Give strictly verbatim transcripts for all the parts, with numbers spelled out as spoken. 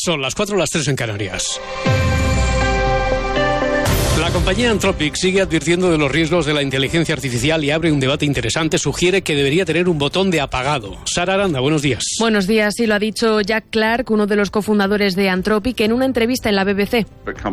Son las cuatro, las tres en Canarias. La compañía Anthropic sigue advirtiendo de los riesgos de la inteligencia artificial y abre un debate interesante. Sugiere que debería tener un botón de apagado. Sara Aranda, buenos días. Buenos días, sí, lo ha dicho Jack Clark, uno de los cofundadores de Anthropic, en una entrevista en la B B C.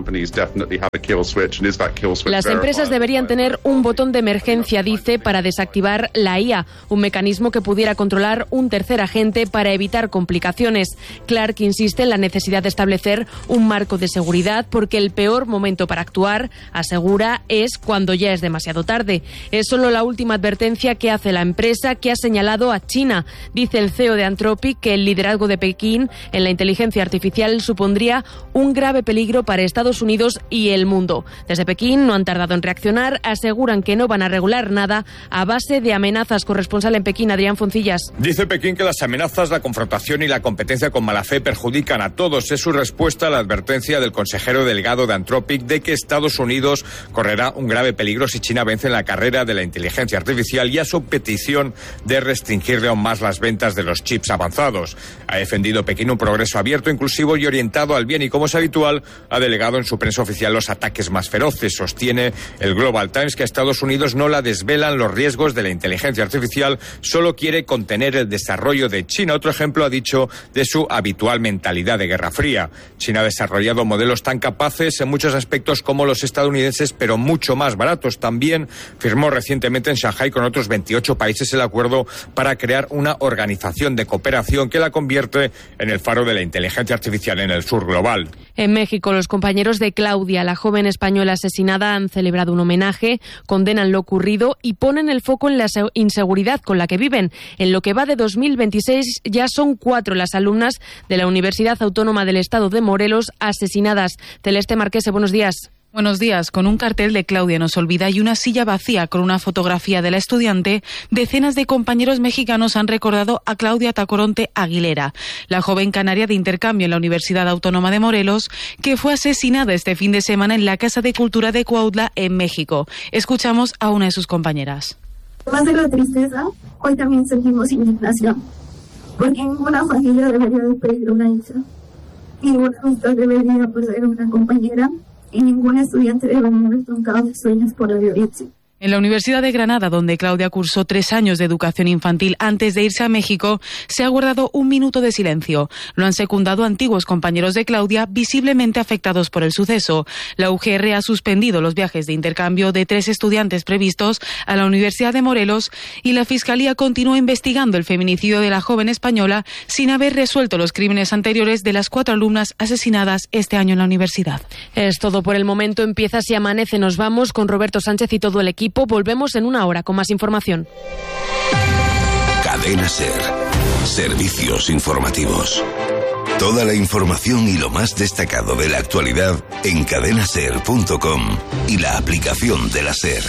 Las empresas deberían tener un botón de emergencia, dice, para desactivar la I A, un mecanismo que pudiera controlar un tercer agente para evitar complicaciones. Clark insiste en la necesidad de establecer un marco de seguridad porque el peor momento para actuar, asegura, es cuando ya es demasiado tarde. Es solo la última advertencia que hace la empresa, que ha señalado a China. Dice el C E O de Anthropic que el liderazgo de Pekín en la inteligencia artificial supondría un grave peligro para Estados Unidos y el mundo. Desde Pekín no han tardado en reaccionar, aseguran que no van a regular nada a base de amenazas. Corresponsal en Pekín, Adrián Foncillas. Dice Pekín que las amenazas, la confrontación y la competencia con mala fe perjudican a todos. Es su respuesta a la advertencia del consejero delegado de Anthropic de que Estados Unidos correrá un grave peligro si China vence en la carrera de la inteligencia artificial y a su petición de restringirle aún más las ventas de los chips avanzados. Ha defendido Pekín un progreso abierto, inclusivo y orientado al bien y, como es habitual, ha delegado en su prensa oficial los ataques más feroces. Sostiene el Global Times que a Estados Unidos no la desvelan los riesgos de la inteligencia artificial, solo quiere contener el desarrollo de China. Otro ejemplo, ha dicho, de su habitual mentalidad de Guerra Fría. China ha desarrollado modelos tan capaces en muchos aspectos como los estadounidenses, pero mucho más baratos. También firmó recientemente en Shanghái con otros veintiocho países el acuerdo para crear una organización de cooperación que la convierte en el faro de la inteligencia artificial en el sur global. En México, los compañeros de Claudia, la joven española asesinada, han celebrado un homenaje, condenan lo ocurrido y ponen el foco en la inseguridad con la que viven. En lo que va de dos mil veintiséis, ya son cuatro las alumnas de la Universidad Autónoma del Estado de Morelos asesinadas. Celeste Marquese, buenos días. Buenos días. Con un cartel de Claudia nos olvida y una silla vacía con una fotografía de la estudiante, decenas de compañeros mexicanos han recordado a Claudia Tacoronte Aguilera, la joven canaria de intercambio en la Universidad Autónoma de Morelos, que fue asesinada este fin de semana en la Casa de Cultura de Cuautla, en México. Escuchamos a una de sus compañeras. Además de la tristeza, hoy también sentimos indignación, porque ninguna familia debería de perder una hija, ninguna amistad debería perder una compañera, y ningún estudiante debe haber truncado sus sueños por la violencia. En la Universidad de Granada, donde Claudia cursó tres años de educación infantil antes de irse a México, se ha guardado un minuto de silencio. Lo han secundado antiguos compañeros de Claudia, visiblemente afectados por el suceso. La U G R ha suspendido los viajes de intercambio de tres estudiantes previstos a la Universidad de Morelos y la Fiscalía continúa investigando el feminicidio de la joven española sin haber resuelto los crímenes anteriores de las cuatro alumnas asesinadas este año en la universidad. Es todo por el momento. Empieza Si Amanece. Nos vamos con Roberto Sánchez y todo el equipo. Volvemos en una hora con más información. Cadena SER. Servicios informativos. Toda la información y lo más destacado de la actualidad en cadena ser punto com y la aplicación de la SER.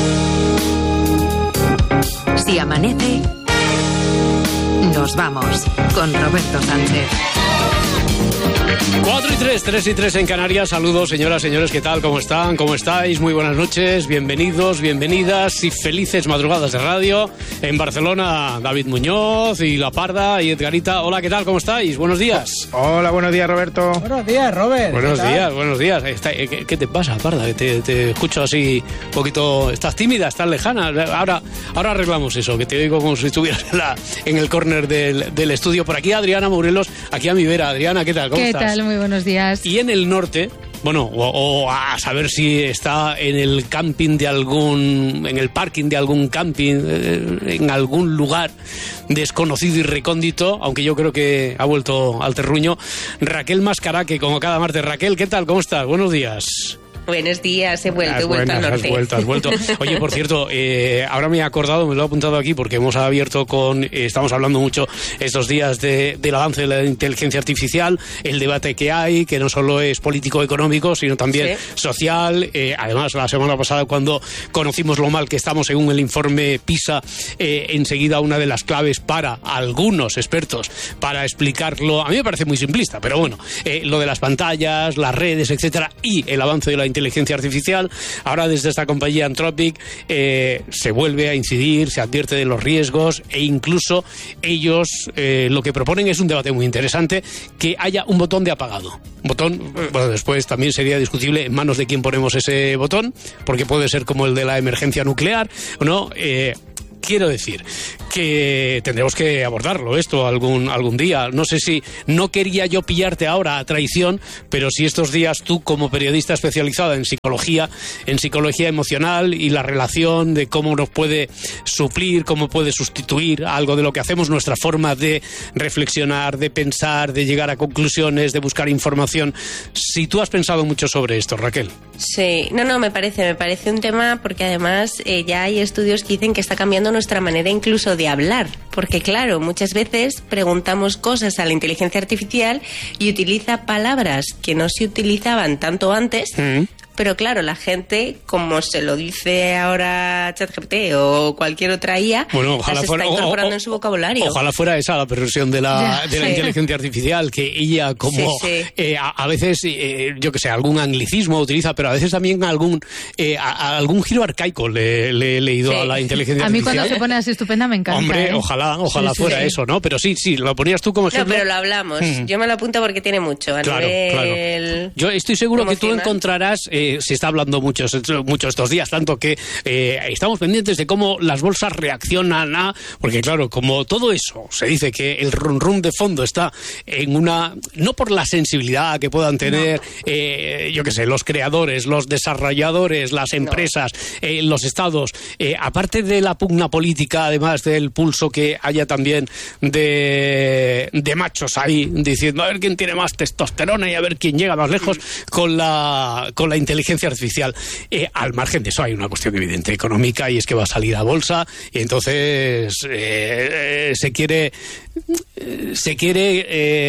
Si amanece, nos vamos con Roberto Sánchez. cuatro y tres, tres y tres en Canarias. Saludos, señoras, señores, ¿qué tal? ¿Cómo están? ¿Cómo estáis? Muy buenas noches, bienvenidos, bienvenidas y felices madrugadas de radio. En Barcelona, David Muñoz y La Parda y Edgarita. Hola, ¿qué tal? ¿Cómo estáis? Buenos días. Hola, buenos días, Roberto. Buenos días, Robert. Buenos días, buenos días. ¿Qué, qué te pasa, Parda? Te, te escucho así un poquito... ¿Estás tímida? ¿Estás lejana? Ahora, ahora arreglamos eso, que te oigo como si estuvieras en, la, en el córner del, del estudio. Por aquí Adriana Morelos, aquí a mi vera. Adriana, ¿qué tal? ¿Cómo ¿Qué estás? tal? Muy buenos días. Y en el norte, bueno, o, o a saber si está en el camping de algún, en el parking de algún camping, eh, en algún lugar desconocido y recóndito, aunque yo creo que ha vuelto al terruño, Raquel Mascaraque, como cada martes. Raquel, ¿qué tal? ¿Cómo estás? Buenos días. Buenos días, he vuelto, has he vuelto buenas, al norte. Has vuelto, has vuelto. Oye, por cierto, eh, ahora me he acordado, me lo he apuntado aquí porque hemos abierto con, eh, estamos hablando mucho estos días de, del avance de la inteligencia artificial, el debate que hay, que no solo es político-económico, sino también sí. social. Eh, además, la semana pasada, cuando conocimos lo mal que estamos según el informe PISA, eh, enseguida una de las claves para algunos expertos para explicarlo, a mí me parece muy simplista, pero bueno, eh, lo de las pantallas, las redes, etcétera, y el avance de la inteligencia inteligencia artificial. Ahora desde esta compañía Anthropic eh, se vuelve a incidir, se advierte de los riesgos e incluso ellos eh, lo que proponen es un debate muy interesante, que haya un botón de apagado. Botón, bueno, después también sería discutible en manos de quién ponemos ese botón, porque puede ser como el de la emergencia nuclear, ¿no? Eh, Quiero decir que tendremos que abordarlo esto algún algún día. No sé si no quería yo pillarte ahora a traición, pero si estos días tú, como periodista especializada en psicología, en psicología emocional y la relación de cómo nos puede suplir, cómo puede sustituir algo de lo que hacemos, nuestra forma de reflexionar, de pensar, de llegar a conclusiones, de buscar información, si tú has pensado mucho sobre esto, Raquel. Sí, no, no, me parece, me parece un tema porque además eh, ya hay estudios que dicen que está cambiando nuestra manera incluso de hablar, porque claro, muchas veces preguntamos cosas a la inteligencia artificial y utiliza palabras que no se utilizaban tanto antes. Mm. Pero claro, la gente, como se lo dice ahora ChatGPT o cualquier otra I A, bueno, ojalá las fuera, está incorporando o, o, en su vocabulario. Ojalá fuera esa la perversión de la, de la sí. inteligencia artificial, que ella como sí, sí. Eh, a, a veces, eh, yo que sé, algún anglicismo utiliza, pero a veces también algún eh, a, a algún giro arcaico le, le he leído sí. a la inteligencia a mí artificial. A mí cuando se pone así estupenda me encanta. Hombre, ¿eh? ojalá, ojalá sí, fuera sí. eso, ¿no? Pero sí, sí, lo ponías tú como ejemplo. No, pero lo hablamos. Mm. Yo me lo apunto porque tiene mucho a claro, nivel... Claro. Yo estoy seguro emocional. Que tú encontrarás, eh, se está hablando mucho Muchos, muchos estos días, tanto que eh, estamos pendientes de cómo las bolsas reaccionan a... Porque claro, como todo eso, se dice que el run run de fondo está en una... No por la sensibilidad que puedan tener, no. eh, yo qué sé, los creadores, los desarrolladores, las empresas, no. eh, los estados, eh, aparte de la pugna política, además del pulso que haya también de, de machos ahí, diciendo a ver quién tiene más testosterona y a ver quién llega más lejos mm. con la, con la inteligencia artificial. Eh, al margen de eso hay una cuestión evidente económica, y es que va a salir a bolsa y entonces eh, eh, se quiere eh, se quiere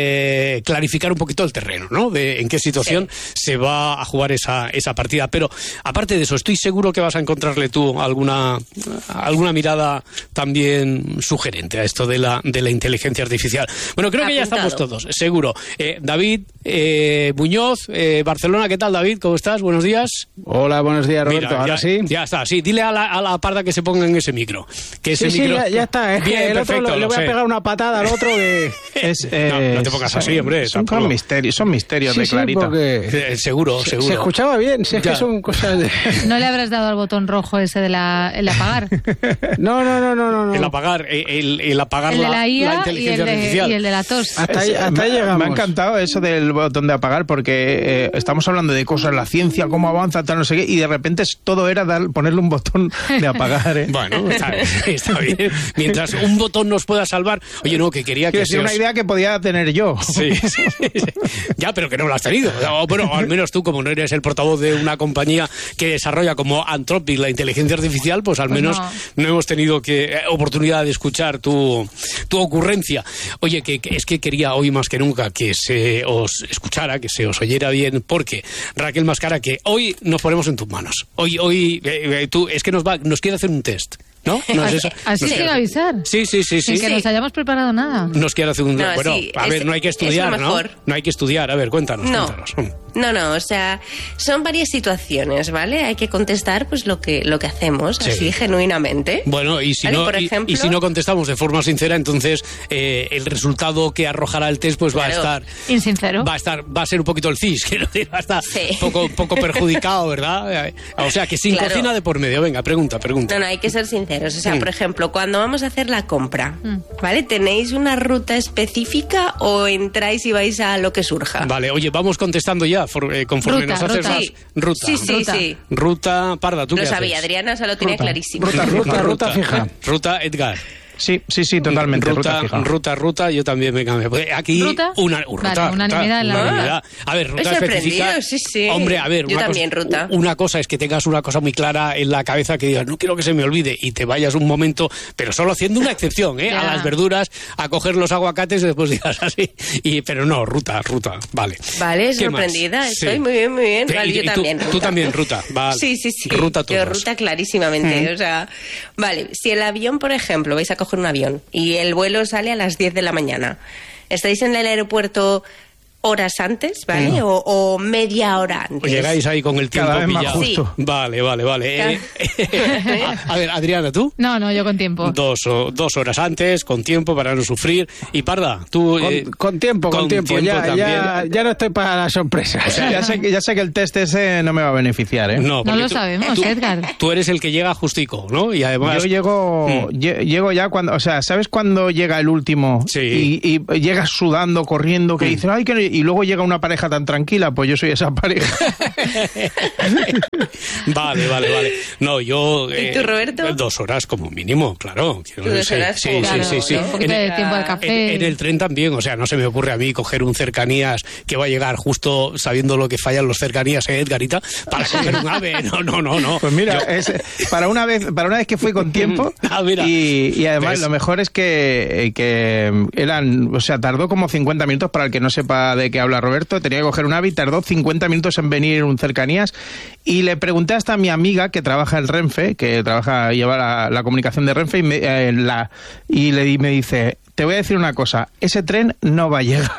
eh, clarificar un poquito el terreno, ¿no? De en qué situación sí. se va a jugar esa, esa partida. Pero aparte de eso, estoy seguro que vas a encontrarle tú alguna alguna mirada también sugerente a esto de la de la inteligencia artificial. Bueno, creo Apuntado. que ya estamos todos, seguro. Eh, David eh, Muñoz, eh, Barcelona, ¿qué tal, David? ¿Cómo estás? Buenos días. Hola, buenos días, Roberto. Mira, ahora ya, sí. Ya está, sí. Dile a la, a la parda que se ponga en ese micro. Que ese sí, micro... sí, ya, ya está. Es Bien, que el perfecto, otro lo, le voy sé. a pegar una patada al otro que... Es, eh, no, no te pongas así, hombre. Son, son misterios, son misterios sí, de Clarita. Sí, porque... eh, seguro, seguro. Se escuchaba bien, si es ya. que son cosas de... ¿No le habrás dado al botón rojo ese de la, el apagar? No, no, no, no, no. El apagar, el, el apagar el la, de la, I A la inteligencia y el de, artificial. Y el de la tos. Hasta ahí, hasta ahí llegamos. Me ha encantado eso del botón de apagar, porque eh, estamos hablando de cosas, la ciencia, cómo avanza, tal, no sé qué, y de repente todo era dar, ponerle un botón de apagar, ¿eh? Bueno, está, está bien. Mientras un botón nos pueda salvar. Oye, no, que quería que... Es una idea que podía tener yo. Sí, sí, sí. Ya, pero que no lo has tenido. O, bueno, al menos tú, como no eres el portavoz de una compañía que desarrolla como Anthropic la inteligencia artificial, pues al pues menos no. no hemos tenido que eh, oportunidad de escuchar tu, tu ocurrencia. Oye, que, que es que quería hoy más que nunca que se os escuchara, que se os oyera bien, porque Raquel Mascara, que hoy nos ponemos en tus manos. Hoy, hoy eh, tú, es que nos va, nos quiere hacer un test. ¿No? ¿No es eso? Así nos sin avisar. Sí, sí, sí. Sin sí. que sí. nos hayamos preparado nada. Nos quiere hacer un... No, bueno, sí, a es, ver, no hay que estudiar, ¿no? No hay que estudiar. A ver, cuéntanos, no. cuéntanos. No, no, o sea, son varias situaciones, ¿vale? Hay que contestar pues lo que lo que hacemos, sí. así genuinamente. Bueno, y si, ¿vale? no, Por y, ejemplo, y si no contestamos de forma sincera, entonces eh, el resultado que arrojará el test pues claro. va a estar... Insincero. Va a estar, va a ser un poquito el cis, quiero decir, va a estar sí. poco, poco perjudicado, ¿verdad? O sea, que sin claro. cocina de por medio. Venga, pregunta, pregunta. No, no, hay que ser sinceros. O sea, mm. por ejemplo, cuando vamos a hacer la compra, ¿vale? ¿Tenéis una ruta específica o entráis y vais a lo que surja? Vale, oye, vamos contestando ya, for, eh, conforme ruta, nos haces ruta. más. Sí. Ruta. Sí, sí, ruta. sí. Ruta, Parda, ¿tú lo qué sabía, haces? Adriana se lo tenía ruta. clarísimo. Ruta, ruta, ruta fija. Ruta, Edgar. Sí, sí, sí, totalmente. Ruta, ruta, ruta, ruta, yo también me cambio. Aquí ¿Ruta? una ruta, vale, unanimidad en la unanimidad. A ver, ruta específica. Sí, sí. Hombre, a ver, yo una también cosa, ruta. Una cosa es que tengas una cosa muy clara en la cabeza que digas, no quiero que se me olvide y te vayas un momento, pero solo haciendo una excepción, ¿eh? Ya. A las verduras, a coger los aguacates y después digas así. Y, pero no, ruta, ruta, vale. Vale, sorprendida. Más? Estoy sí. muy bien, muy bien. Te, Vale, y, yo y también. Tú, ruta. tú también, ruta. Vale. Sí, sí, sí. Ruta todos. Yo ruta clarísimamente. Mm. O sea, vale, si el avión, por ejemplo, vais a coger un avión y el vuelo sale a las diez de la mañana. Estáis en el aeropuerto horas antes, ¿vale? Mm. O, o media hora antes. O llegáis ahí con el tiempo Cada vez más pillado. justo. Sí. Vale, vale, vale. Eh, a, a ver, Adriana, ¿tú? No, no, yo con tiempo. Dos, o, dos horas antes, con tiempo para no sufrir. Y Parda, tú... Con, eh, con tiempo, con, con tiempo. tiempo Ya, ya, también. ya no estoy para la sorpresa. O sea, ya sé, que- ya sé que el test ese no me va a beneficiar, ¿eh? No, No porque lo tú- sabemos, tú- Edgar. Tú eres el que llega justico, ¿no? Y además... Yo llego, Mm. lle- llego ya cuando, o sea, ¿sabes cuando llega el último Sí. y, y llegas sudando, corriendo, que Mm. dices, ay, que no-", y luego llega una pareja tan tranquila? Pues yo soy esa pareja. Vale, vale, vale. No, yo... ¿Y tú, Roberto? Dos horas como mínimo, claro. Quiero Tú dos decir, horas sí, como sí, Claro, sí, sí. Un poquito En- de tiempo de café. En, en el tren también, o sea, no se me ocurre a mí coger un cercanías que va a llegar justo sabiendo lo que fallan los cercanías, ¿eh, Edgarita? Para coger un ave, no, no, no, no. Pues mira, Yo- es, para una vez para una vez que fui con tiempo Ah, mira. y, y además ¿Ves? lo mejor es que, que eran, o sea, tardó como cincuenta minutos, para el que no sepa de qué habla Roberto, tenía que coger un ave y tardó cincuenta minutos en venir un cercanías, y le pregunté hasta a mi amiga que trabaja en Renfe, que trabaja, lleva la, la comunicación de Renfe, y, me, eh, la, y le, di- me dice, te voy a decir una cosa, ese tren no va a llegar.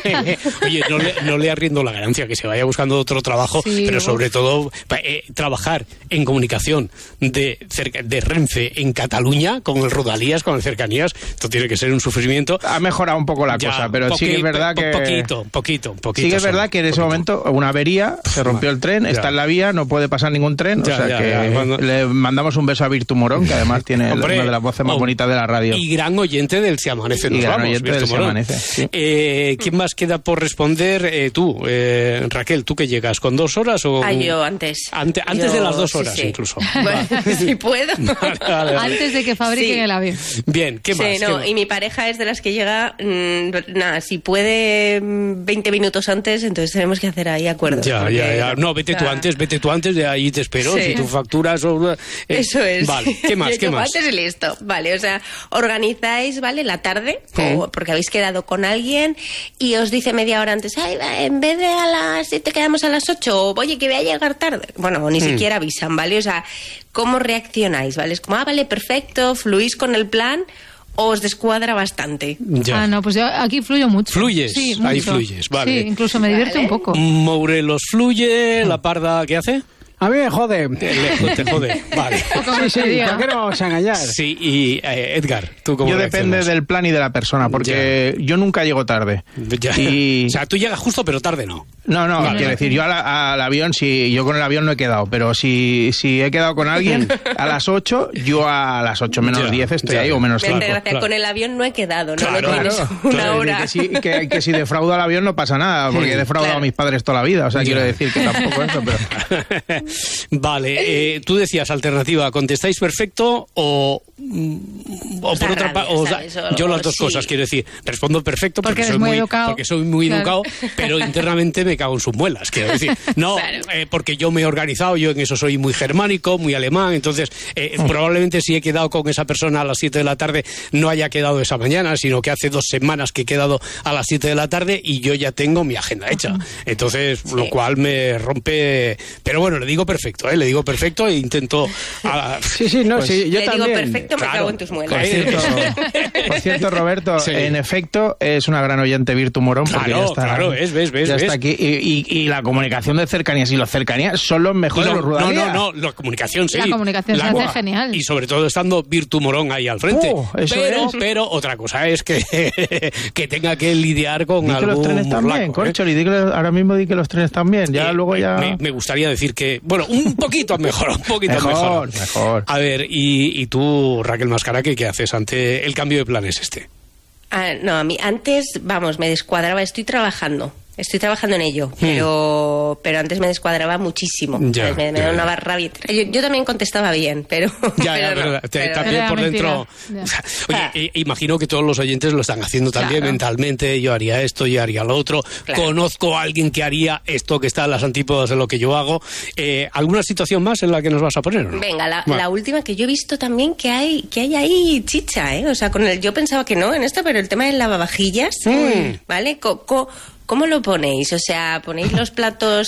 Oye, no le, no le arriendo la ganancia, que se vaya buscando otro trabajo, Sí, pero uf. sobre todo pa- eh, trabajar en comunicación de, cerca, de Renfe en Cataluña, con el Rodalías, con el Cercanías, esto tiene que ser un sufrimiento. Ha mejorado un poco la Ya, cosa, pero sí que es poqui- verdad po- que... Poquito, poquito, poquito. Sí que es solo, verdad que en ese poquito. momento una avería, se rompió el tren, Ya. está en la vía, no puede pasar ningún tren, Ya, o sea ya, que ya, cuando- le mandamos un beso a Virtu Morón, que además tiene Hombre, una de las voces más oh, bonitas de la radio. Y gran oyente del Se Amanece, Y nos gran vamos, oyente del Virtu Se Morón. Amanece, sí. Eh, ¿Quién más queda por responder? Eh, tú, eh, Raquel, ¿tú que llegas? ¿Con dos horas o...? Ah, yo antes. Ante- antes Yo- de las dos sí, horas, sí. incluso. Bueno, si puedo. Vale, vale, vale. Antes de que fabriquen Sí. el avión. Bien, ¿qué más? Sí, ¿Qué no, más? y mi pareja es de las que llega, mm, nada, si puede mm, veinte minutos antes, entonces tenemos que hacer ahí acuerdos. Ya, porque, ya, ya. No, vete o tú sea, antes, vete tú antes, de ahí te espero. Sí. Si tú facturas o... eh, Eso es. Vale, ¿qué más? Yo ¿Qué llego más? antes y listo. Vale, o sea, organizáis, ¿vale? La tarde, Sí. o porque habéis quedado con alguien y os dice media hora antes, ay, va, en vez de a las siete quedamos a las ocho, o oye, que voy a llegar tarde. Bueno, ni Mm. siquiera avisan, ¿vale? O sea, ¿cómo reaccionáis, ¿vale? Es como, ah, vale, perfecto, fluís con el plan, o os descuadra bastante. Ya. Ah, no, pues yo aquí fluyo mucho. Fluyes, Sí, ahí mucho. fluyes, vale. Sí, incluso me divierte Vale. un poco. Morelos fluye, la Parda, ¿qué hace? A mí me jode. Te, le- te jode, vale. Como Sí, sí, se diga. ¿para qué nos vamos a engañar? Sí, y eh, Edgar, ¿tú cómo Yo depende reaccionas? del plan y de la persona, porque yo nunca llego tarde. Ya. Y... O sea, tú llegas justo, pero tarde no. No, no, Vale. quiero decir, yo a la- al avión, si yo con el avión no he quedado, pero si, si he quedado con alguien a las ocho, yo a las ocho menos Ya, diez estoy ya. ahí, o menos Me hace cinco. gracia, claro. con el avión no he quedado, no Claro, lo tienes claro, una claro, hora. Que si, que, que si defraudo al avión no pasa nada, porque he defraudado Claro. a mis padres toda la vida, o sea, Ya. quiero decir que tampoco eso, pero... Vale, eh, tú decías alternativa, ¿contestáis perfecto o, mm, o Os por da otra rabia, parte? ¿sabes? O- Yo las dos sí. cosas, quiero decir, respondo perfecto porque, Porque eres soy muy muy, educado. porque soy muy Claro. educado, pero internamente me cago en sus muelas, quiero decir. No, Claro. eh, porque yo me he organizado, yo en eso soy muy germánico, muy alemán, entonces eh, probablemente si he quedado con esa persona a las siete de la tarde no haya quedado esa mañana, sino que hace dos semanas que he quedado a las siete de la tarde y yo ya tengo mi agenda hecha. Entonces, lo cual me rompe... Pero bueno, le digo perfecto, ¿eh? Le digo perfecto e intento... ah, Sí, sí, no, Pues, sí, yo Le también. digo perfecto, me Claro. cago en tus Por muelas. cierto, por cierto, Roberto, Sí. en efecto, es una gran oyente Virtu Morón, porque Claro, ya está, claro, ves, ves, ves, ya ves. está aquí. Y, y- y la comunicación de cercanías y los cercanías son los mejores No, los no, Rodalías. no, no, la comunicación sí. La comunicación se hace Buah. genial. Y sobre todo estando Virtu Morón ahí al frente. Oh, eso pero, es. pero otra cosa es que, que tenga que lidiar con Di que algún los trenes murlaco, también, ¿eh? Corcholi, di que los- ahora mismo di que los trenes también, ya Eh, luego eh, ya... Me, me gustaría decir que, bueno, un poquito mejor, un poquito Mejor, mejor. mejor. A ver, y, y tú, Raquel Mascaraque, ¿qué haces ante el cambio de planes este? Ah, no, a mí antes, vamos, me descuadraba, estoy trabajando. Estoy trabajando en ello, pero pero antes me descuadraba muchísimo. Ya, ¿sabes? me, me ya, daba ya. una rabia. Yo, yo también contestaba bien, pero. Ya, ya, pero pero no, te- pero- también Era por dentro. mentira. Oye, Ah. eh, imagino que todos los oyentes lo están haciendo también Claro. mentalmente. Yo haría esto, yo haría lo otro. Claro. Conozco a alguien que haría esto que está en las antípodas de lo que yo hago. Eh, ¿Alguna situación más en la que nos vas a poner? o no? Venga, la, Bueno. la última que yo he visto también que hay que hay ahí chicha, ¿eh? O sea, con el yo pensaba que no en esto, pero el tema del lavavajillas, Mm. ¿vale? Co- co- ¿Cómo lo ponéis? O sea, ¿ponéis los platos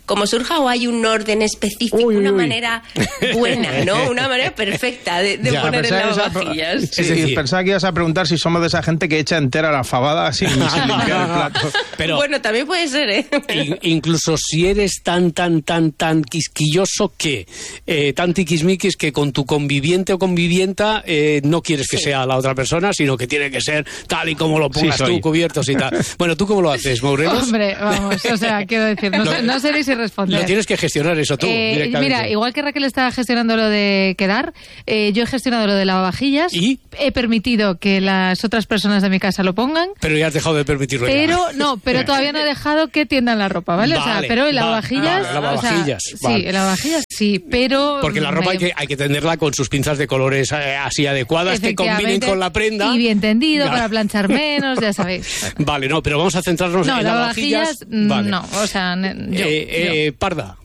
como surja, o hay un orden específico, uy, una uy. manera buena, ¿no? Una manera perfecta de, de poner en lavavajillas. Sí, sí, sí. Pensaba que ibas a preguntar si somos de esa gente que echa entera la fabada sin, sin limpiar el plato. Pero, bueno, también puede ser, ¿eh? In, incluso si eres tan, tan, tan, tan quisquilloso que, eh, tan tiquismiquis que con tu conviviente o convivienta eh, no quieres que sí. sea la otra persona, sino que tiene que ser tal y como lo pongas sí, tú, cubiertos y tal. Bueno, ¿tú cómo lo haces, Morelos? Hombre, vamos, o sea, quiero decir, no, lo, no seréis responder. Lo tienes que gestionar eso tú, eh, directamente. Mira, igual que Raquel está gestionando lo de quedar, eh, yo he gestionado lo de lavavajillas. ¿Y? He permitido que las otras personas de mi casa lo pongan. Pero ya has dejado de permitirlo. Pero, ya. no, pero todavía no he dejado que tiendan la ropa, ¿vale? vale o sea, pero en lavavajillas... Vale, lavavajillas, o sea, vale. Sí, en lavavajillas sí, pero... Porque la ropa me... hay, que, hay que tenderla con sus pinzas de colores eh, así adecuadas que combinen con la prenda. Y bien tendido, ya. Para planchar menos, ya sabéis. Vale, no, pero vamos a centrarnos no, en lavavajillas. Vale. No, o sea... Yo, eh, eh, yo. Parda.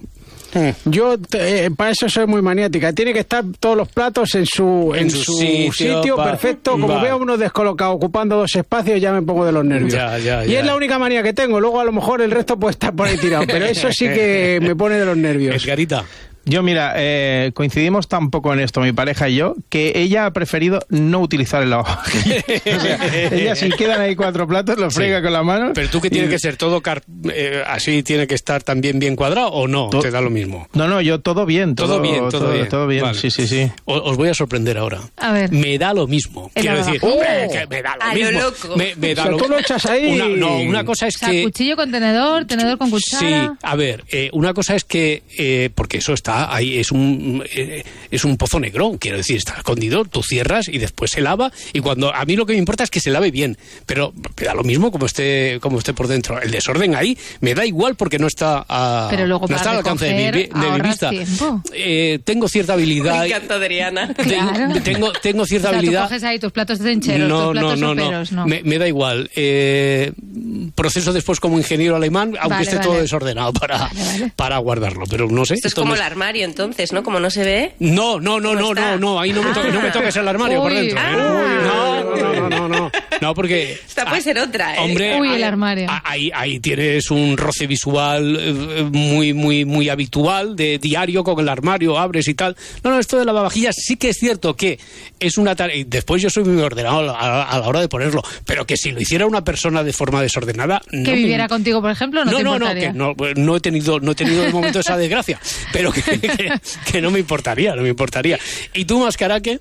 Yo eh, para eso soy muy maniática. Tiene que estar todos los platos en su en, en su, su sitio, sitio pa... perfecto. Como vale. Veo unos descolocados ocupando dos espacios, ya me pongo de los nervios. Ya, ya, y ya. Es la única manía que tengo. Luego a lo mejor el resto puede estar por ahí tirado, pero eso sí que me pone de los nervios. Edgarita. Yo, mira, eh, coincidimos tan poco en esto, mi pareja y yo, que ella ha preferido no utilizar el lavavajillas. O sea, ella, si quedan ahí cuatro platos, lo frega sí. con la mano. Pero tú que tiene y... que ser todo car eh, así, tiene que estar también bien cuadrado, ¿o no? ¿Te da lo mismo? No, no, yo todo bien. Todo, todo bien, todo, todo bien. Todo bien, vale. sí, sí, sí. O, os voy a sorprender ahora. A ver. Me da lo mismo. Quiero decir, oh, que me da lo a mismo. Lo loco. Me, me da o sea, lo... tú lo echas ahí. Una, no, una cosa es o sea, que... cuchillo con tenedor, tenedor con cuchara... Sí, a ver, eh, una cosa es que... Eh, porque eso está ahí, es un es un pozo negro, quiero decir, está escondido, tú cierras y después se lava, y cuando a mí lo que me importa es que se lave bien, pero me da lo mismo como esté como esté por dentro. El desorden ahí me da igual porque no está a, pero luego no está al alcance de mi, de mi vista. Eh, tengo cierta habilidad. Me encanta, Adriana. Claro. Tengo, tengo cierta o sea, habilidad. Tú coges ahí tus platos trincheros, no, tus platos no, no, soperos, no. Me, me da igual. Eh, proceso después como ingeniero alemán, aunque vale, esté vale. todo desordenado para, vale, vale. para guardarlo, pero no sé. Esto, esto es como no es... el armario, entonces, ¿no? Como no se ve. No, no, no, no, no, no, ahí no me, toques, ah. no me toques el armario Uy. por dentro. Ah. No, no, no, no, no, no, porque... Esta puede ser otra, ¿eh? Hombre, Uy, el armario. Ahí, ahí tienes un roce visual eh, muy, muy, muy habitual, de diario con el armario, abres y tal. No, no, esto de lavavajillas sí que es cierto que es una tarea... Y después yo soy muy ordenado a, a la hora de ponerlo, pero que si lo hiciera una persona de forma desordenada... No que viviera me... contigo, por ejemplo, no, no te no, importaría. No, que no, no he tenido, no he tenido de momento esa desgracia, pero que, que, que no me importaría, no me importaría. ¿Y tú, Mascaraque?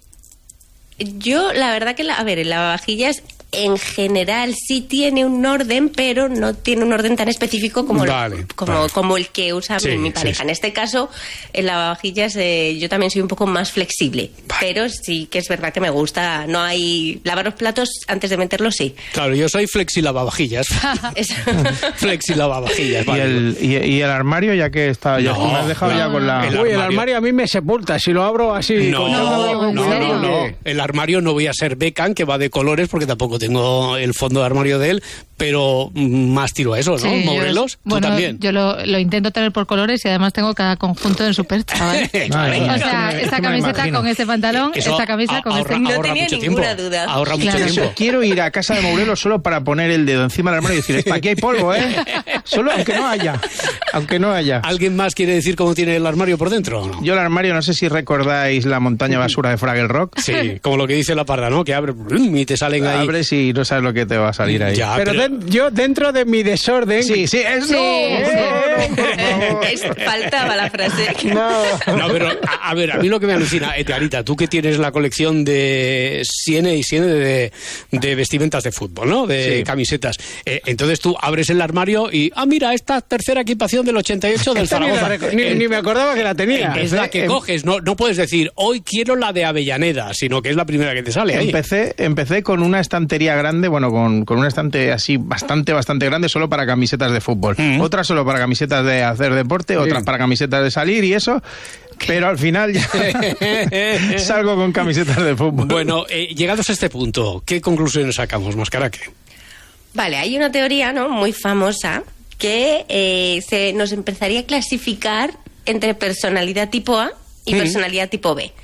Yo, la verdad que, la, a ver, el lavavajillas en general sí tiene un orden, pero no tiene un orden tan específico como, vale, lo, como, vale. como el que usa sí, mi, mi pareja. Sí, en este caso, el lavavajillas eh, yo también soy un poco más flexible, vale. pero sí que es verdad que me gusta. No hay... Lavar los platos antes de meterlos, sí. Claro, yo soy flexi lavavajillas. Flexi lavavajillas. Vale. ¿Y, el, y, ¿Y el armario, ya que está? Ya no, me has dejado no, ya con la... El Uy, el armario a mí me sepulta. Si lo abro así... No, con no, no, no, no. El armario no voy a ser Beckham, que va de colores, porque tampoco tengo el fondo de armario de él, pero más tiro a eso, ¿no? Sí, Morelos, tú bueno, también. Yo lo, lo intento tener por colores y además tengo cada conjunto en su percha, ¿vale? Ay, o sea, esta camiseta con este pantalón, eso esta camisa con ahorra, este... No ahorra tenía mucho ninguna tiempo. duda. Ahorra Claro. mucho tiempo. Quiero ir a casa de Morelos solo para poner el dedo encima del armario y decir, aquí hay polvo, ¿eh? Solo aunque no haya. Aunque no haya. ¿Alguien más quiere decir cómo tiene el armario por dentro o no? Yo el armario, no sé si recordáis la montaña basura de Fraggle Rock. Sí, como lo que dice la parda, ¿no? Que abre y te salen ahí... Abres y no sabes lo que te va a salir ahí. Ya, pero pero... Den, yo dentro de mi desorden... Sí, sí, es Sí, no, sí. no, no, por favor. Es, faltaba la frase. No. No, pero a, a ver, a mí lo que me alucina, Edgarita, tú que tienes la colección de Siene y Siene de, de vestimentas de fútbol, ¿no? De Sí. camisetas. Eh, entonces tú abres el armario y, ah, mira, esta tercera equipación del ochenta y ocho del Esta ni, la Zaragoza. reco- ni, Eh, ni me acordaba que la tenía. es la que Em- coges, no, no puedes decir, hoy quiero la de Avellaneda, sino que es la primera que te sale ahí. Empecé, empecé con una estantería grande, bueno, con, con una estante así bastante, bastante grande solo para camisetas de fútbol. Mm. Otra solo para camisetas de hacer deporte, otras para camisetas de salir y eso. Pero al final ya salgo con camisetas de fútbol. Bueno, eh, llegados a este punto, ¿qué conclusiones sacamos, Mascaraque? Vale, hay una teoría, ¿no?, muy famosa que eh, se nos empezaría a clasificar entre personalidad tipo A y Mm. personalidad tipo B.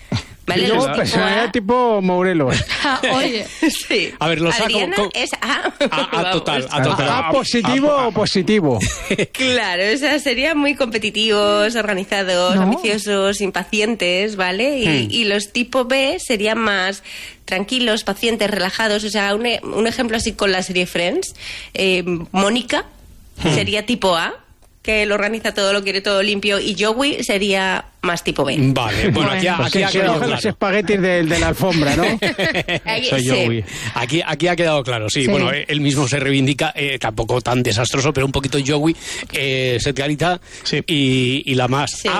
¿Vale? Y luego personalidad tipo Morelos. Oye, sí. A ver, lo saco. Adriana Con... es A. A, a total, a total. ¿A positivo o positivo? Claro, o sea, serían muy competitivos, organizados, No. ambiciosos, impacientes, ¿vale? Y, Hmm. y los tipo B serían más tranquilos, pacientes, relajados. O sea, un, e- un ejemplo así con la serie Friends. Eh, Mónica sería tipo A, que lo organiza todo, lo quiere todo limpio, y Joey sería más tipo B. Vale, bueno, aquí, Pues aquí sí, ha se quedado bajan los claro. espaguetis de, de la alfombra, ¿no? Ahí- Soy sí. Joey. Aquí, aquí ha quedado claro, sí. Sí. Bueno, eh, él mismo se reivindica, eh, tampoco tan desastroso, pero un poquito Joey, eh, Edgarita, Sí. y, y la más Sí. A,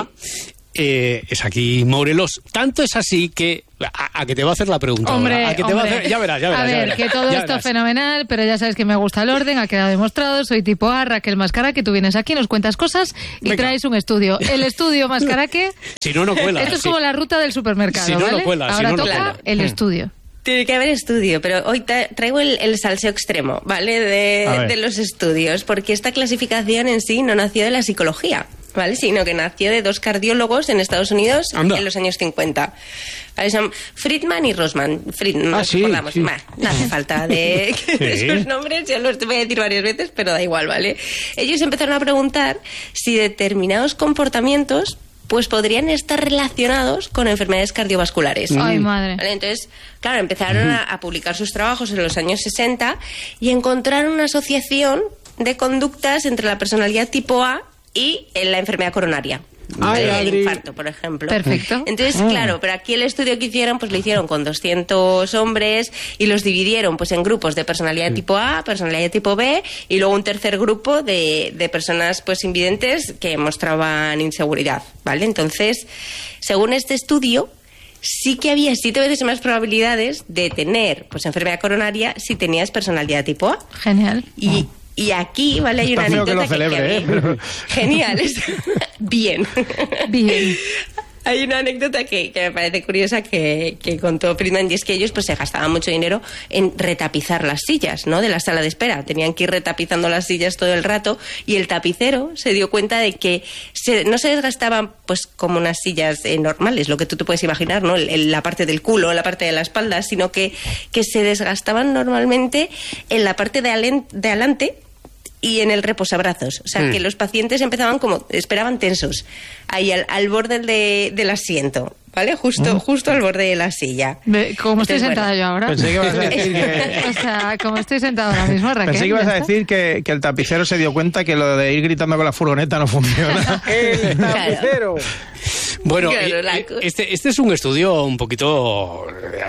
eh, es aquí Morelos. Tanto es así que... A, a que te va a hacer la pregunta. hombre, ahora, a que te va a hombre. hacer, ya verás, ya verás. A ya ver, verás, que todo ya esto verás. fenomenal, pero ya sabes que me gusta el orden, ha quedado demostrado. Soy tipo A, Raquel Mascaraque, tú vienes aquí, nos cuentas cosas y Venga. traes un estudio. El estudio Mascaraque, Si no, no cuela. esto es sí. como la ruta del supermercado, Si no, no ¿vale? cuela, si Ahora no, no toca cuela. el Mm. estudio. Tiene que haber estudio, pero hoy ta- traigo el, el salseo extremo, ¿vale? A De, ver. de los estudios, porque esta clasificación en sí no nació de la psicología, ¿vale? Sino que nació de dos cardiólogos en Estados Unidos Anda. en los años cincuenta. ¿Vale? Son Friedman y Rosman. Friedman, Ah, nos sí, acordamos. sí. Bah, no hace falta de, de Sí. sus nombres, ya los voy a decir varias veces, pero da igual, ¿vale? Ellos empezaron a preguntar si determinados comportamientos pues podrían estar relacionados con enfermedades cardiovasculares. Ay, madre. ¿Vale? Entonces, claro, empezaron a, a publicar sus trabajos en los años sesenta y encontraron una asociación de conductas entre la personalidad tipo A y en la enfermedad coronaria. Ay, el Adri. infarto, por ejemplo. Perfecto. Entonces, claro, pero aquí el estudio que hicieron, pues lo hicieron con doscientos hombres y los dividieron pues en grupos de personalidad tipo A, personalidad tipo B y luego un tercer grupo de, de personas pues invidentes que mostraban inseguridad, ¿vale? Entonces, según este estudio, sí que había siete veces más probabilidades de tener pues enfermedad coronaria si tenías personalidad tipo A. Genial. Y, y aquí, ¿vale? Hay una Está feo que anécdota lo que- que a celebre, mí- ¿eh? Pero- Genial. es- Bien. Bien. Hay una anécdota que, que me parece curiosa que, que contó Friedman, y es que ellos pues se gastaban mucho dinero en retapizar las sillas, ¿no? De la sala de espera. Tenían que ir retapizando las sillas todo el rato y el tapicero se dio cuenta de que se- no se desgastaban pues como unas sillas eh, normales, lo que tú te puedes imaginar, ¿no? El- el- la parte del culo, la parte de la espalda, sino que, que se desgastaban normalmente en la parte de, alen- de adelante y en el reposabrazos. O sea, Mm. que los pacientes empezaban como, esperaban tensos, ahí al, al borde de- del asiento, ¿vale? Justo, justo al borde de la silla. Ve, Como estoy Entonces, sentada bueno. yo ahora. Pensé que ibas a decir que... O sea, como estoy sentada ahora mismo, Raquel. Pensé que ibas ya a está. decir que, que el tapicero se dio cuenta que lo de ir gritando con la furgoneta no funciona. El tapicero. Bueno, Claro, eh, la eh, co- este, este es un estudio un poquito,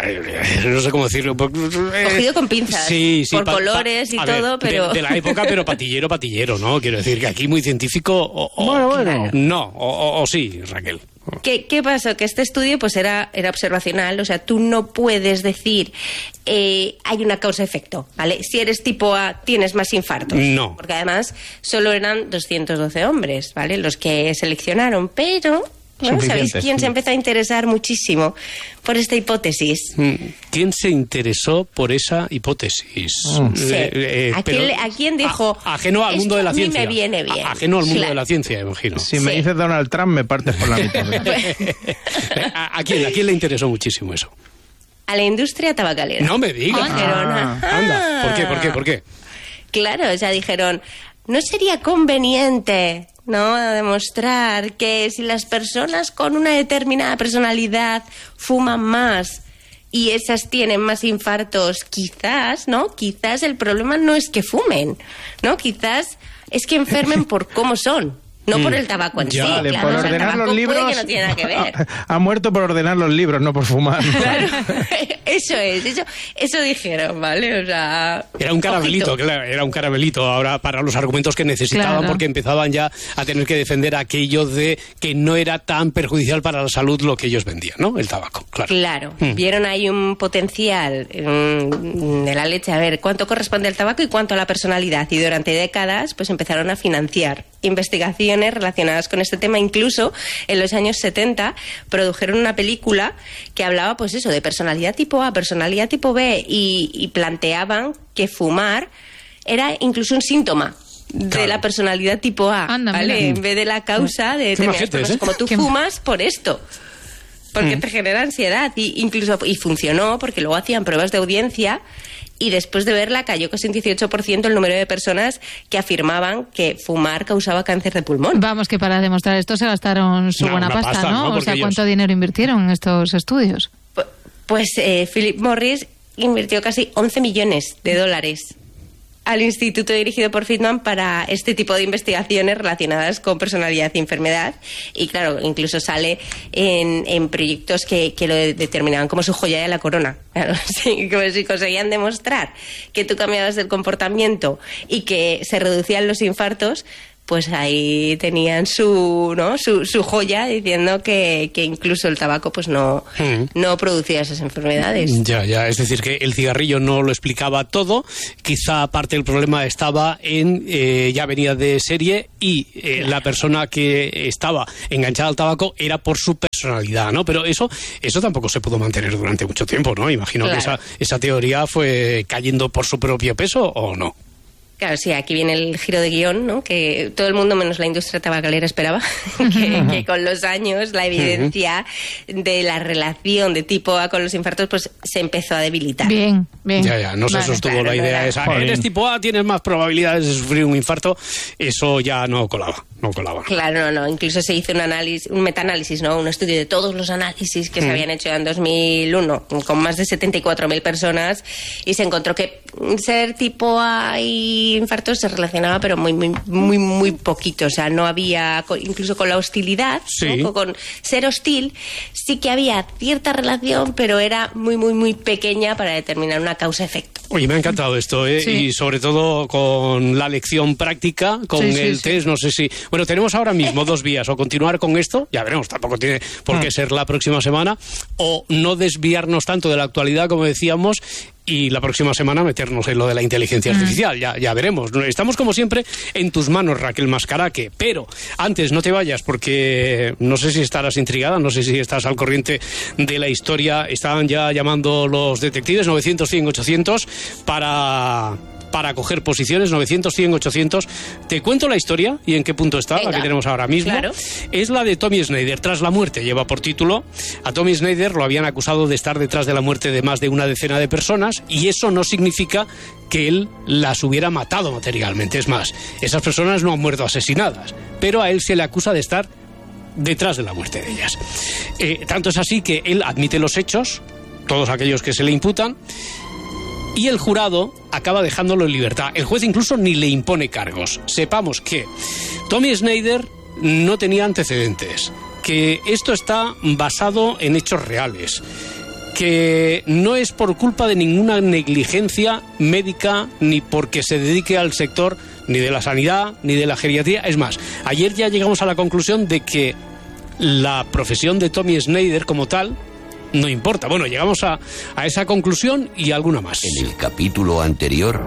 eh, no sé cómo decirlo. eh, Cogido con pinzas, sí, sí, por colores y a ver, todo, de- pero- De, la época, pero patillero, patillero, ¿no? Quiero decir que aquí muy científico o... o- Bueno, bueno. No, o, o- o sí, Raquel. ¿Qué, ¿Qué pasó? Que este estudio pues era, era observacional, o sea, tú no puedes decir eh, hay una causa-efecto, ¿vale? Si eres tipo A, tienes más infartos. No. Porque además solo eran doscientos doce hombres, ¿vale? Los que seleccionaron, pero... Bueno, ¿sabéis Suficientes. quién se empezó a interesar muchísimo por esta hipótesis? Mm, ¿Quién se interesó por esa hipótesis? Mm. Sí. Eh, eh, ¿A, pero- quién, le- a quién dijo? a- ajeno al mundo "Esto de la a mí ciencia. me viene bien"? A- ajeno al mundo Claro. de la ciencia, imagino. Si me Sí. dices Donald Trump, me partes por la mitad. ¿A, a quién, ¿A quién le interesó muchísimo eso? A la industria tabacalera. No me digas. Dijeron, Ah. "Ajá". Anda, ¿por qué, por qué, por qué? Claro, o sea, dijeron, ¿no sería conveniente, no, demostrar que si las personas con una determinada personalidad fuman más y esas tienen más infartos, quizás, ¿no? Quizás el problema no es que fumen, ¿no? Quizás es que enfermen por cómo son, no por el tabaco en Ya, sí. Vale, Claro, por o sea, el ordenar tabaco los libros. puede que no tiene nada que ver. Ha muerto por ordenar los libros, no por fumar. Claro, eso es, eso, eso dijeron, ¿vale? O sea, Era un caramelito, ojito. claro, era un caramelito ahora para los argumentos que necesitaban Claro. porque empezaban ya a tener que defender aquello de que no era tan perjudicial para la salud lo que ellos vendían, ¿no? El tabaco, claro. Claro, Mm. vieron ahí un potencial mm, de la leche, a ver cuánto corresponde al tabaco y cuánto a la personalidad. Y durante décadas pues empezaron a financiar investigaciones relacionadas con este tema. Incluso en los años setenta produjeron una película que hablaba pues eso, de personalidad tipo A, personalidad tipo B y, y planteaban que fumar era incluso un síntoma de Claro. la personalidad tipo A, Anda, ¿vale? mira. En vez de la causa de Qué determinadas majetes, cosas, ¿eh? como tú Qué- fumas por esto. porque Mm. te genera ansiedad. Y incluso y funcionó, porque luego hacían pruebas de audiencia y después de verla cayó casi un dieciocho por ciento el número de personas que afirmaban que fumar causaba cáncer de pulmón. Vamos, que para demostrar esto se gastaron su No, buena una pasta, pasta, ¿no? ¿no? O Porque sea, ellos- ¿cuánto dinero invirtieron en estos estudios? Pues eh, Philip Morris invirtió casi once millones de dólares al instituto dirigido por Friedman para este tipo de investigaciones relacionadas con personalidad y enfermedad. Y claro, incluso sale en, en proyectos que, que lo de- determinaban como su joya de la corona. Claro, sí, como si conseguían demostrar que tú cambiabas el comportamiento y que se reducían los infartos, pues ahí tenían su, ¿no? su, su joya diciendo que, que incluso el tabaco pues no, no producía esas enfermedades. Ya, ya, es decir, que el cigarrillo no lo explicaba todo, quizá parte del problema estaba en, eh, ya venía de serie y eh, la persona que estaba enganchada al tabaco era por su personalidad, ¿no? Pero eso, eso tampoco se pudo mantener durante mucho tiempo, ¿no? Imagino Claro. que esa, esa teoría fue cayendo por su propio peso, ¿o no? Claro, sí, aquí viene el giro de guión, ¿no? Que todo el mundo, menos la industria tabacalera, esperaba que, que con los años la evidencia de la relación de tipo A con los infartos pues se empezó a debilitar. Bien, bien. Ya, ya, no se Vale, sostuvo claro, la no idea era- esa. Joder. Eres tipo A, tienes más probabilidades de sufrir un infarto. Eso ya no colaba, no colaba. Claro, no, no. Incluso se hizo un análisis, un metaanálisis, ¿no? Un estudio de todos los análisis que se Mm. habían hecho en dos mil uno con más de setenta y cuatro mil personas y se encontró que ser tipo A y infartos se relacionaba, pero muy, muy, muy, muy poquito. O sea, no había, co- incluso con la hostilidad, Sí. ¿no? con, con ser hostil, sí que había cierta relación, pero era muy, muy, muy pequeña para determinar una causa-efecto. Oye, me ha encantado esto, ¿eh? Sí. Y sobre todo con la lección práctica, con Sí, sí, el sí. test, no sé si... Bueno, tenemos ahora mismo dos vías, o continuar con esto, ya veremos, tampoco tiene por qué Mm. ser la próxima semana, o no desviarnos tanto de la actualidad, como decíamos, y la próxima semana meternos en lo de la inteligencia artificial, ya, ya veremos. Estamos como siempre en tus manos, Raquel Mascaraque, pero antes no te vayas porque no sé si estarás intrigada, no sé si estás al corriente de la historia. Están ya llamando los detectives novecientos, cien, ochocientos para... para coger posiciones, novecientos, cien, ochocientos. Te cuento la historia y en qué punto está, Venga, la que tenemos ahora mismo. claro. Es la de Tommy Snyder, tras la muerte, lleva por título. A Tommy Snyder lo habían acusado de estar detrás de la muerte de más de una decena de personas y eso no significa que él las hubiera matado materialmente. Es más, esas personas no han muerto asesinadas, pero a él se le acusa de estar detrás de la muerte de ellas. Eh, tanto es así que él admite los hechos, todos aquellos que se le imputan, y el jurado acaba dejándolo en libertad. El juez incluso ni le impone cargos. Sepamos que Tommy Snyder no tenía antecedentes, que esto está basado en hechos reales, que no es por culpa de ninguna negligencia médica ni porque se dedique al sector ni de la sanidad ni de la geriatría. Es más, ayer ya llegamos a la conclusión de que la profesión de Tommy Snyder como tal no importa. Bueno, llegamos a, a esa conclusión y alguna más. En el capítulo anterior.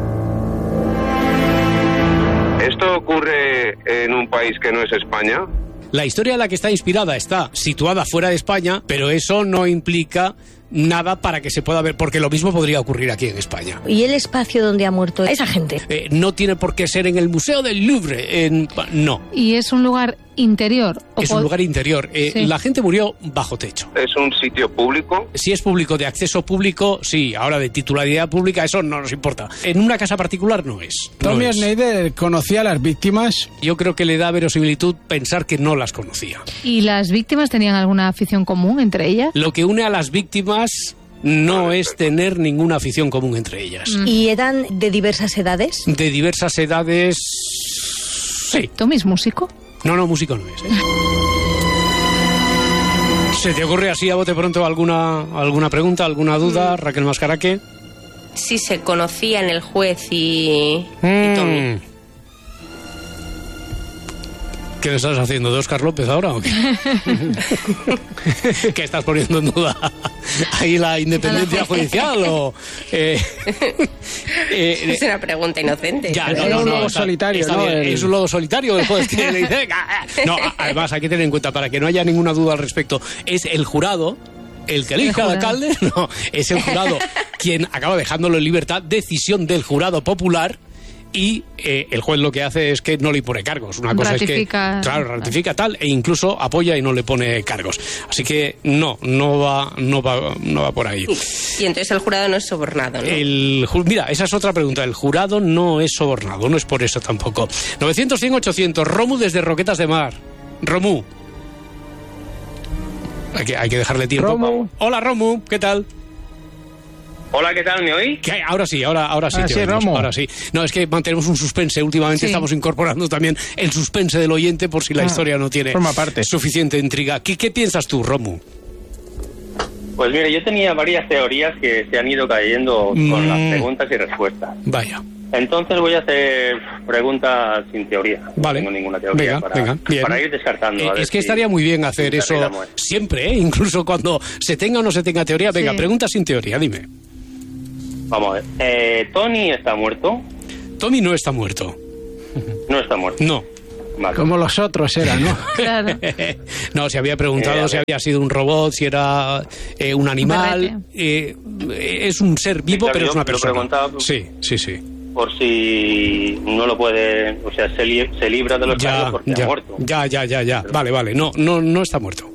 ¿Esto ocurre en un país que no es España? La historia en la que está inspirada está situada fuera de España, pero eso no implica nada para que se pueda ver, porque lo mismo podría ocurrir aquí en España. ¿Y el espacio donde ha muerto esa gente? Eh, no tiene por qué ser en el Museo del Louvre, en... no. ¿Y es un lugar interior? ¿O Es un pod- lugar interior. Eh, Sí. La gente murió bajo techo. ¿Es un sitio público? Si es público, de acceso público, sí. Ahora, de titularidad pública, eso no nos importa. En una casa particular no es. No Tommy es. Snyder conocía a las víctimas. Yo creo que le da verosimilitud pensar que no las conocía. ¿Y las víctimas tenían alguna afición común entre ellas? Lo que une a las víctimas no es tener ninguna afición común entre ellas. ¿Y eran de diversas edades? De diversas edades... Sí. ¿Tommy es músico? No, no, músico no es. ¿eh? ¿Se te ocurre así a bote pronto alguna, alguna pregunta, alguna duda, Raquel Mascaraque? Sí se conocían el juez y, y Mm. Tommy. ¿Qué le estás haciendo, de Óscar López ahora o qué? ¿Qué estás poniendo en duda? ¿Ahí la independencia judicial o...? Eh, eh, Es una pregunta inocente. Ya, Pero- no, no, un no, lobo está- solitario, está ¿no? bien. El- Es un lobo solitario el juez que le dice... "Venga". No, a- además hay que tener en cuenta, para que no haya ninguna duda al respecto, es el jurado... El que elige al alcalde, no, es el jurado quien acaba dejándolo en libertad, decisión del jurado popular, y eh, el juez lo que hace es que no le impone cargos. Una cosa ratifica, es que, claro, ratifica tal e incluso apoya y no le pone cargos. Así que no, no va, no va, no va por ahí. Y entonces el jurado no es sobornado, ¿no? El, mira, esa es otra pregunta. El jurado no es sobornado, no es por eso tampoco. novecientos, cien, ochocientos. Romu desde Roquetas de Mar. Romu. Hay que, hay que dejarle tiempo. Romu. Hola, Romu, ¿qué tal? Hola, ¿qué tal? ¿Me oís? ¿Qué? Ahora sí, ahora, ahora sí ah, te sí, oímos, Romu. ahora sí. No, es que mantenemos un suspense. Últimamente sí. estamos incorporando también el suspense del oyente por si la Ah, historia no tiene forma parte. suficiente intriga. ¿Qué, qué piensas tú, Romu? Pues mire, yo tenía varias teorías que se han ido cayendo con Mm. las preguntas y respuestas. Vaya. Entonces voy a hacer preguntas sin teoría. Vale. No tengo ninguna teoría Venga, para, venga, bien. para ir descartando. Eh, a ver es que si- estaría muy bien hacer si eso terminamos. siempre, ¿eh? Incluso cuando se tenga o no se tenga teoría. Venga, Sí. pregunta sin teoría, dime. Vamos a ver. Eh, ¿Tony está muerto? Tommy no está muerto. No está muerto. No. Vale. Como los otros eran, ¿no? Claro. No, se había preguntado Eh, a si ver. había sido un robot, si era eh, un animal. Eh, es un ser vivo, claro, pero yo es una lo persona. preguntaba- Sí, sí, sí. Por si no lo puede... O sea, se, li- se libra de los Ya, cargos porque ya, ha muerto. ya, ya, ya, ya. Vale, vale. No, no, no está muerto.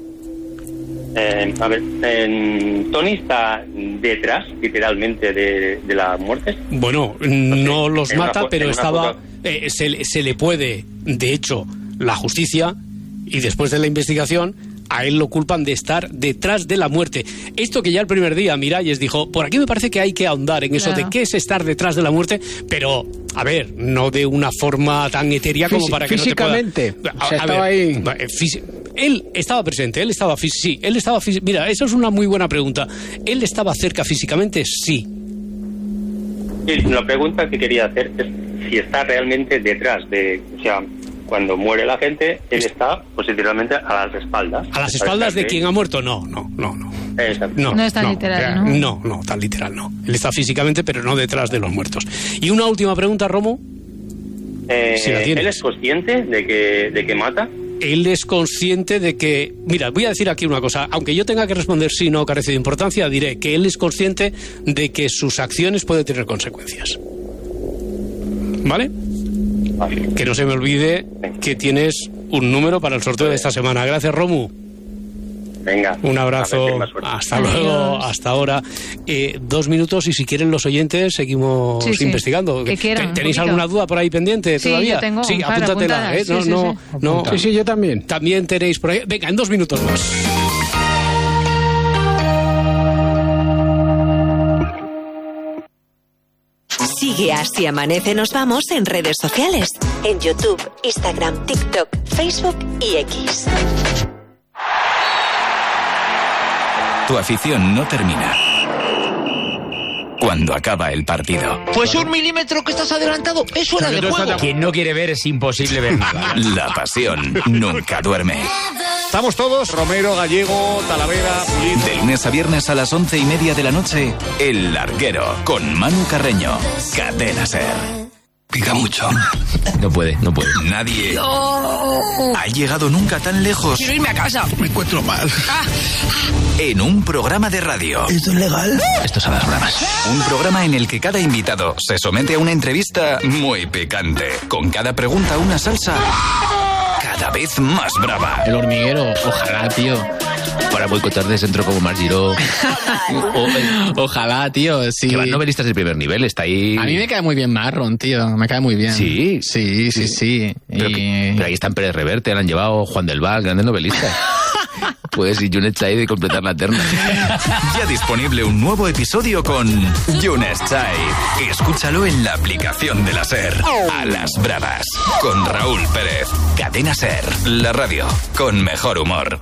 Eh, a ver, eh, ¿Tony está detrás, literalmente, de, de las muertes? Bueno, no los en una mata, fo- pero en una estaba. foto. eh, se, le- se le puede, de hecho, la justicia y después de la investigación. A él lo culpan de estar detrás de la muerte. Esto que ya el primer día Miralles dijo, por aquí me parece que hay que ahondar en eso Claro. de qué es estar detrás de la muerte, pero, a ver, no de una forma tan etérea como Fisi- para que no te físicamente. pueda... O sea, estaba ahí. va, eh, fisi- Él estaba presente, él estaba fí- sí, él estaba fí- Mira, eso es una muy buena pregunta. ¿Él estaba cerca físicamente? Sí. Sí, la pregunta que quería hacer es si está realmente detrás de... O sea, cuando muere la gente, él está, pues literalmente, a las espaldas. ¿A las espaldas de quien ha muerto? No, no, no, no. Exacto. No, No es tan literal, ¿no? No, no, tan literal no. Él está físicamente, pero no detrás de los muertos. Y una última pregunta, Romo. Eh, Si la tienes. ¿Él es consciente de que, de que mata? Él es consciente de que... Mira, voy a decir aquí una cosa. Aunque yo tenga que responder sí, no, carece de importancia, diré que él es consciente de que sus acciones pueden tener consecuencias. ¿Vale? Vale. Que no se me olvide que tienes un número para el sorteo de esta semana. Gracias, Romu. Venga. Un a ver abrazo. si hay más suerte. Hasta Adiós. luego. Hasta ahora. Eh, dos minutos y si quieren los oyentes seguimos Sí, sí. investigando. Que quieran, ¿Te- un ¿Tenéis poquito. alguna duda por ahí pendiente Sí, todavía? yo tengo sí, un par apúntatela. apuntadas. ¿eh? No, Sí, sí, no, sí. no. Sí, sí, yo también. También tenéis por ahí. Venga, en dos minutos más. Sigue Así Amanece Nos Vamos en redes sociales. En YouTube, Instagram, TikTok, Facebook y X. Tu afición no termina cuando acaba el partido. Pues un milímetro que estás adelantado es fuera de juego. Quien no quiere ver es imposible ver nada. La pasión nunca duerme. Estamos todos, Romero, Gallego, Talavera, Pulido. De lunes a viernes a las once y media de la noche, El Larguero, con Manu Carreño. Cadena Ser. Pica mucho. No puede, no puede. Nadie ha llegado nunca tan lejos Quiero irme a casa. Me encuentro mal. en un programa de radio. ¿Esto es legal? Esto es a las bravas. Un programa en el que cada invitado se somete a una entrevista muy picante, con cada pregunta una salsa cada vez más brava. El hormiguero, ojalá, tío. Para boicotar de centro como Margiró. O- ojalá, tío, sí. Que van novelistas de primer nivel, está ahí. A mí me cae muy bien Marron, tío. Me cae muy bien. Sí. Sí, sí, sí. Pero, Y- que- pero ahí están Pérez Reverte, han llevado Juan del Val, grandes novelistas. Puedes ir Junet Chai de completar la terna. Ya disponible un nuevo episodio con Younes Chai. Escúchalo en la aplicación de la SER. A las bravas. Con Raúl Pérez. Cadena SER. La radio con mejor humor.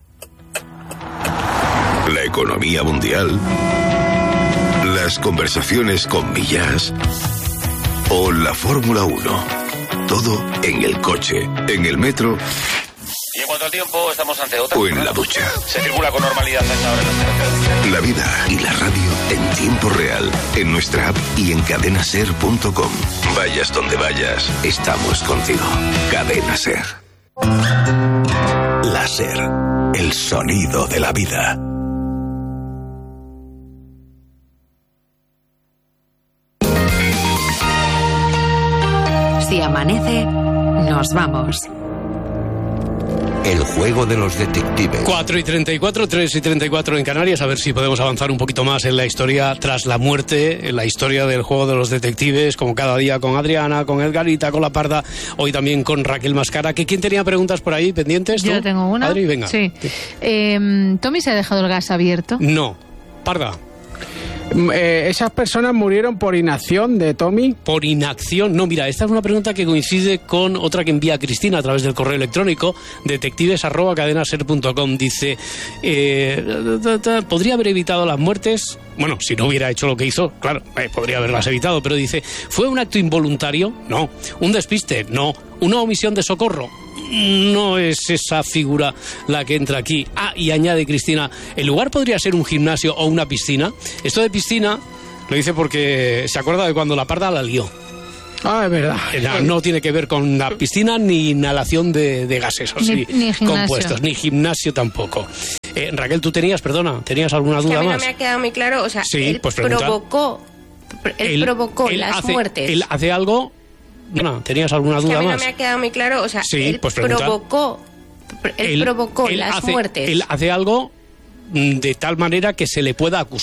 La economía mundial, las conversaciones con Millás o la Fórmula uno. Todo en el coche, en el metro Y en cuanto al tiempo, estamos ante otra. o en la ducha. Se circula con normalidad a esta hora en las carreteras. La vida y la radio en tiempo real, en nuestra app y en cadenaser punto com. Vayas donde vayas, estamos contigo. Cadena Ser. La Ser, el sonido de la vida. Si amanece, nos vamos. El juego de los detectives. cuatro y treinta y cuatro, tres y treinta y cuatro en Canarias. A ver si podemos avanzar un poquito más en la historia tras la muerte, en la historia del juego de los detectives, como cada día con Adriana, con Edgarita, con La Parda, hoy también con Raquel Mascara. ¿Que ¿Quién tenía preguntas por ahí pendientes? ¿Tú? Yo tengo una. Adri, venga. Sí. Eh, ¿Tommy se ha dejado el gas abierto? No. Parda. Eh, ¿Esas personas murieron por inacción de Tommy? Por inacción. No, mira, esta es una pregunta que coincide con otra que envía Cristina a través del correo electrónico, detectives arroba cadenaser punto com. Dice, eh, ¿podría haber evitado las muertes? Bueno, si no hubiera hecho lo que hizo, claro, eh, podría haberlas evitado, pero dice, ¿fue un acto involuntario? No. ¿Un despiste? No. ¿Una omisión de socorro? No es esa figura la que entra aquí. Ah, y añade Cristina, ¿el lugar podría ser un gimnasio o una piscina? Esto de piscina lo dice porque se acuerda de cuando La Parda la lió. Ah, es verdad. No, no tiene que ver con la piscina ni inhalación de, de gases o ni, sí, ni compuestos, ni gimnasio tampoco. Eh, Raquel, tú tenías, perdona, ¿tenías alguna es duda que a mí más? No me ha quedado muy claro, o sea, sí, él pues provocó, él, él provocó él las hace, muertes. Él hace algo. No, ¿tenías alguna es duda que a mí más? No me ha quedado muy claro, o sea, sí, él pues provocó, él, él provocó él las hace, muertes. Él hace algo de tal manera que se le pueda acusar.